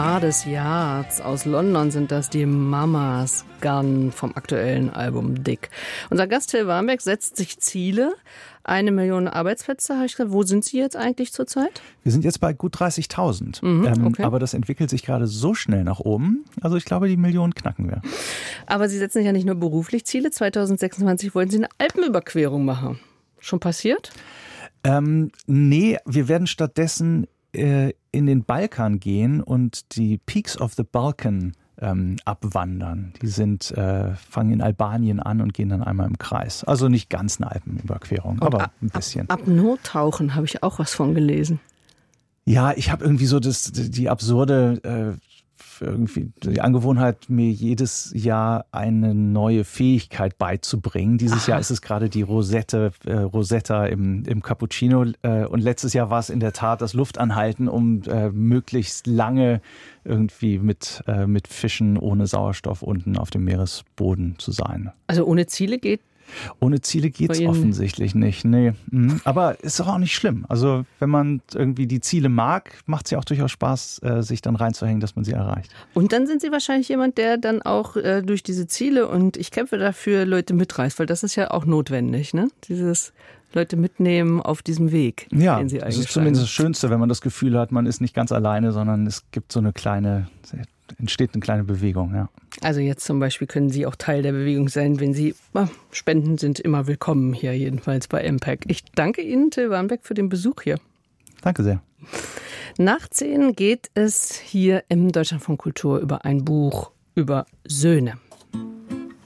Paar des Jahres. Aus London sind das die Mamas Gun vom aktuellen Album Dick. Unser Gast Till Warmbeck setzt sich Ziele. 1 Million Arbeitsplätze, habe ich gesagt. Wo sind Sie jetzt eigentlich zurzeit? Wir sind jetzt bei gut 30.000. Okay. Aber das entwickelt sich gerade so schnell nach oben. Also ich glaube, die Million knacken wir. Aber Sie setzen sich ja nicht nur beruflich Ziele. 2026 wollen Sie eine Alpenüberquerung machen. Schon passiert? Nee, wir werden stattdessen in den Balkan gehen und die Peaks of the Balkan abwandern. Die fangen in Albanien an und gehen dann einmal im Kreis. Also nicht ganz eine Alpenüberquerung, aber ein bisschen. Apnoe-Tauchen habe ich auch was von gelesen. Ja, ich habe irgendwie so die absurde die Angewohnheit, mir jedes Jahr eine neue Fähigkeit beizubringen. Dieses Jahr ist es gerade die Rosetta im Cappuccino. Und letztes Jahr war es in der Tat das Luftanhalten, um möglichst lange irgendwie mit Fischen ohne Sauerstoff unten auf dem Meeresboden zu sein. Also ohne Ziele geht? Ohne Ziele geht's offensichtlich nicht, nee. Aber ist doch auch nicht schlimm. Also wenn man irgendwie die Ziele mag, macht es ja auch durchaus Spaß, sich dann reinzuhängen, dass man sie erreicht. Und dann sind Sie wahrscheinlich jemand, der dann auch durch diese Ziele und ich kämpfe dafür, Leute mitreißt, weil das ist ja auch notwendig, ne? Dieses Leute mitnehmen auf diesem Weg, den Sie eingeschlagen haben. Das ist zumindest das Schönste, wenn man das Gefühl hat, man ist nicht ganz alleine, sondern es gibt entsteht eine kleine Bewegung, ja. Also jetzt zum Beispiel können Sie auch Teil der Bewegung sein, wenn Sie Spenden sind immer willkommen hier, jedenfalls bei Impact. Ich danke Ihnen, Till Warmbeck, für den Besuch hier. Danke sehr. Nach 10 geht es hier im Deutschlandfunk Kultur über ein Buch über Söhne.